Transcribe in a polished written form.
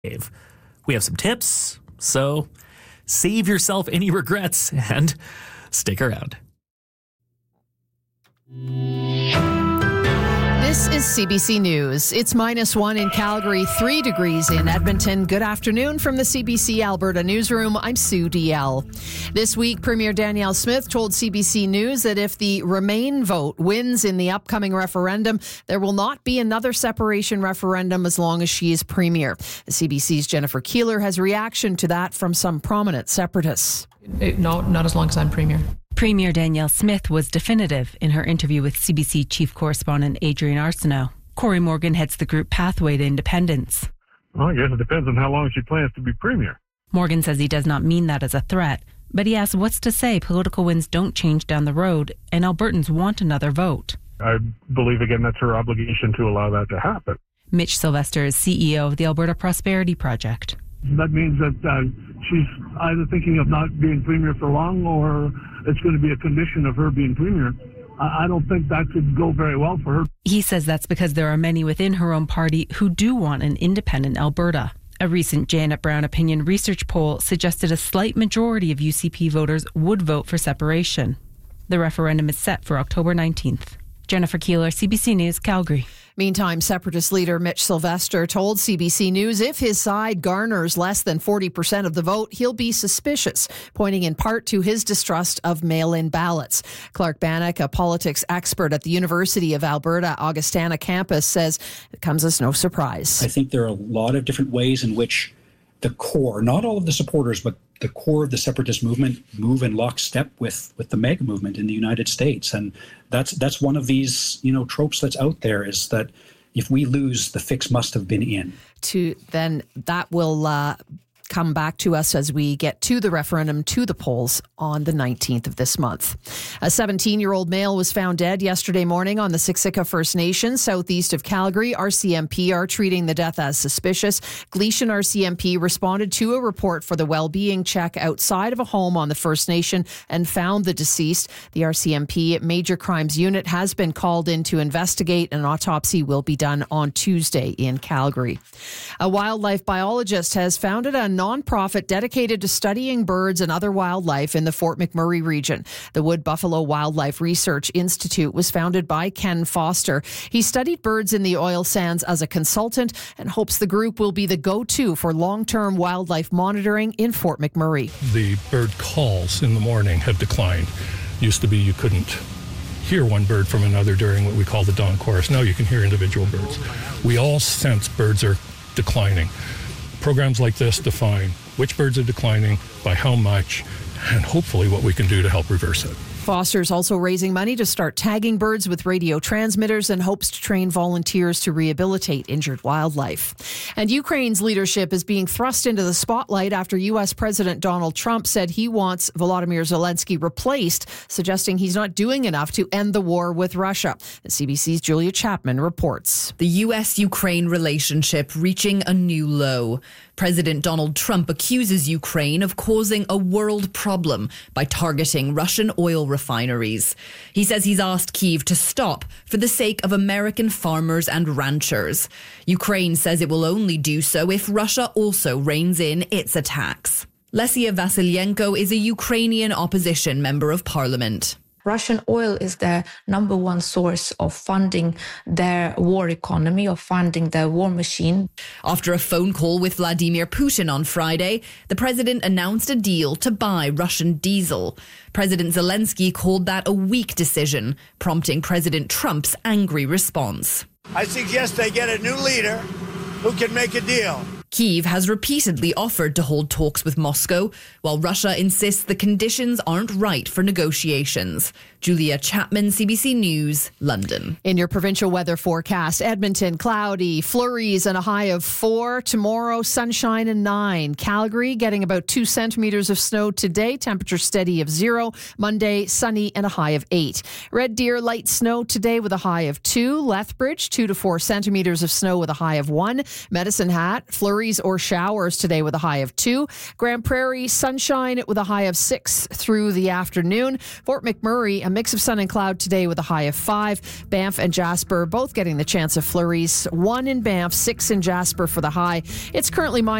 We have some tips, so save yourself any regrets and stick around. This is CBC News. It's -1 in Calgary, 3 degrees in Edmonton. Good afternoon from the CBC Alberta Newsroom. I'm Sue DL. This week, Premier Danielle Smith told CBC News that if the Remain vote wins in the upcoming referendum, there will not be another separation referendum as long as she is Premier. The CBC's Jennifer Keeler has reaction to that from some prominent separatists. No, not as long as I'm Premier. Premier Danielle Smith was definitive in her interview with CBC Chief Correspondent Adrian Arsenault. Corey Morgan heads the group Pathway to Independence. Well, I guess it depends on how long she plans to be Premier. Morgan says he does not mean that as a threat, but he asks what's to say political winds don't change down the road and Albertans want another vote. I believe, again, that's her obligation to allow that to happen. Mitch Sylvester is CEO of the Alberta Prosperity Project. That means that she's either thinking of not being Premier for long or it's going to be a condition of her being Premier. I don't think that could go very well for her. He says that's because there are many within her own party who do want an independent Alberta. A recent Janet Brown opinion research poll suggested a slight majority of UCP voters would vote for separation. The referendum is set for October 19th. Jennifer Keeler, CBC News, Calgary. Meantime, Separatist leader Mitch Sylvester told CBC News if his side garners less than 40% of the vote, he'll be suspicious, pointing in part to his distrust of mail-in ballots. Clark Bannock, a politics expert at the University of Alberta Augustana campus, says it comes as no surprise. I think there are a lot of different ways in which the core, not all of the supporters, but the core of the separatist movement move in lockstep with the MAGA movement in the United States. And that's one of these, tropes that's out there, is that if we lose, the fix must have been in. Then that will come back to us as we get to the referendum, to the polls on the 19th of this month. A 17-year-old male was found dead yesterday morning on the Siksika First Nation, southeast of Calgary. RCMP are treating the death as suspicious. Gleason RCMP responded to a report for the well-being check outside of a home on the First Nation and found the deceased. The RCMP Major Crimes Unit has been called in to investigate. An autopsy will be done on Tuesday in Calgary. A wildlife biologist has founded a non-profit dedicated to studying birds and other wildlife in the Fort McMurray region. The Wood Buffalo Wildlife Research Institute was founded by Ken Foster. He studied birds in the oil sands as a consultant and hopes the group will be the go-to for long-term wildlife monitoring in Fort McMurray. The bird calls in the morning have declined. Used to be you couldn't hear one bird from another during what we call the dawn chorus. Now you can hear individual birds. We all sense birds are declining. Programs like this define which birds are declining, by how much, and hopefully what we can do to help reverse it. Foster's also raising money to start tagging birds with radio transmitters and hopes to train volunteers to rehabilitate injured wildlife. And Ukraine's leadership is being thrust into the spotlight after U.S. President Donald Trump said he wants Volodymyr Zelensky replaced, suggesting he's not doing enough to end the war with Russia. The CBC's Julia Chapman reports. The U.S.-Ukraine relationship reaching a new low. President Donald Trump accuses Ukraine of causing a world problem by targeting Russian oil refineries. He says he's asked Kyiv to stop for the sake of American farmers and ranchers. Ukraine says it will only do so if Russia also reins in its attacks. Lesia Vasilyenko is a Ukrainian opposition member of parliament. Russian oil is the number one source of funding their war economy, of funding their war machine. After a phone call with Vladimir Putin on Friday, the president announced a deal to buy Russian diesel. President Zelensky called that a weak decision, prompting President Trump's angry response. I suggest they get a new leader who can make a deal. Kyiv has repeatedly offered to hold talks with Moscow, while Russia insists the conditions aren't right for negotiations. Julia Chapman, CBC News, London. In your provincial weather forecast, Edmonton, cloudy, flurries and a high of 4. Tomorrow, sunshine and 9. Calgary, getting about 2 centimeters of snow today. Temperature steady of 0. Monday, sunny and a high of 8. Red Deer, light snow today with a high of 2. Lethbridge, 2 to 4 centimeters of snow with a high of 1. Medicine Hat, flurries flurries or showers today with a high of 2. Grand Prairie, sunshine with a high of 6 through the afternoon. Fort McMurray, a mix of sun and cloud today with a high of 5. Banff and Jasper both getting the chance of flurries. 1 in Banff, 6 in Jasper for the high. It's currently